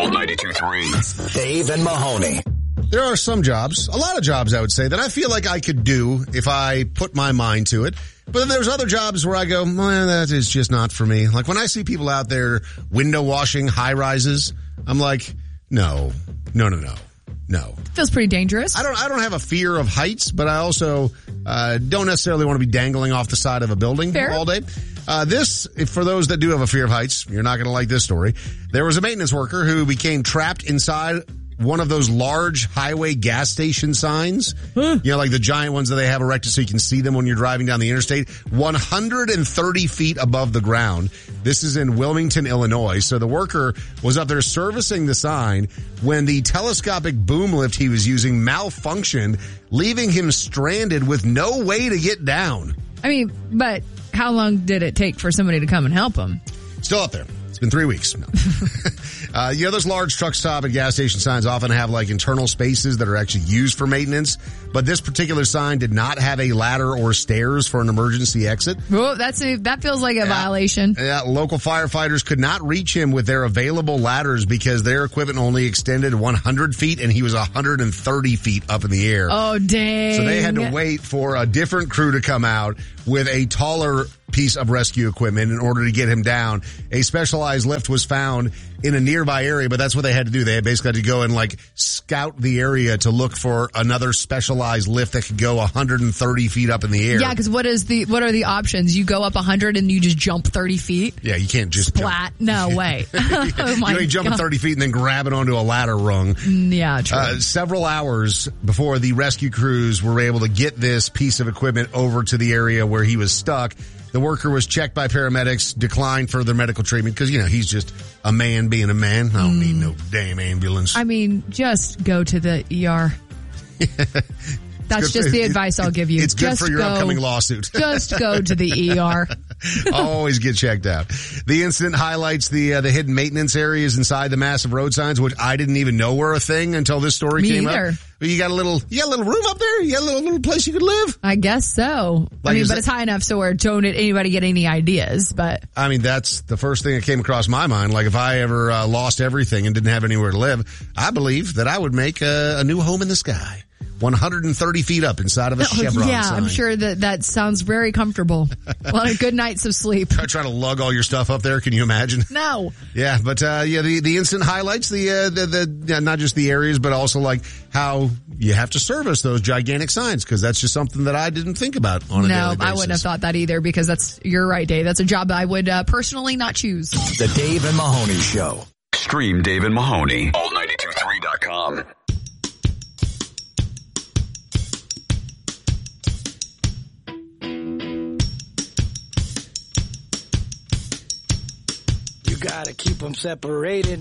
Old 92.3. Dave and Mahoney. There are some jobs, a lot of jobs I would say, that I feel like I could do if I put my mind to it. But then there's other jobs where I go, that is just not for me. Like when I see people out there window washing high rises, I'm like, no. Feels pretty dangerous. I don't have a fear of heights, but I also don't necessarily want to be dangling off the side of a building all day. This, for those that do have a fear of heights, you're not going to like this story. There was a maintenance worker who became trapped inside one of those large highway gas station signs. You know, like the giant ones that they have erected so you can see them when you're driving down the interstate. 130 feet above the ground. This is in Wilmington, Illinois. So the worker was up there servicing the sign when the telescopic boom lift he was using malfunctioned, leaving him stranded with no way to get down. I mean, but how long did it take for somebody to come and help him? Still up there. It's been 3 weeks. No. Those large truck stop and gas station signs often have like internal spaces that are actually used for maintenance. But this particular sign did not have a ladder or stairs for an emergency exit. Well, that feels like a violation. Yeah, local firefighters could not reach him with their available ladders because their equipment only extended 100 feet and he was 130 feet up in the air. Oh, dang. So they had to wait for a different crew to come out with a taller piece of rescue equipment in order to get him down. A specialized lift was found in a nearby area, but that's what they had to do. They had basically had to go and like scout the area to look for another specialized lift that could go 130 feet up in the air. Yeah, because what are the options? You go up 100 and you just jump 30 feet? Yeah, you can't just splat. No way. Oh my you ain't jumping 30 feet and then grabbing onto a ladder rung. Yeah, true. Several hours before the rescue crews were able to get this piece of equipment over to the area where he was stuck. The worker was checked by paramedics, declined further medical treatment because, you know, he's just a man being a man. I don't need no damn ambulance. I mean, just go to the ER. That's just the advice I'll give you. It's good for your upcoming lawsuit. Just go to the ER. Always get checked out. The incident highlights the hidden maintenance areas inside the massive road signs, which I didn't even know were a thing until this story came up. You got a little room up there? You got a little place you could live? I guess so. Like, but it's high enough so where don't anybody get any ideas, but. I mean, that's the first thing that came across my mind. Like if I ever lost everything and didn't have anywhere to live, I believe that I would make a new home in the sky. 130 feet up inside of a Chevron yeah, sign. I'm sure that sounds very comfortable. A lot of good nights of sleep. Try to lug all your stuff up there. Can you imagine? No. Yeah, but the incident highlights the not just the areas, but also like how you have to service those gigantic signs because that's just something that I didn't think about on a daily basis. No, I wouldn't have thought that either because you're right, Dave. That's a job I would personally not choose. The Dave and Mahoney Show. Stream Dave and Mahoney. All923.com. You gotta keep them separated.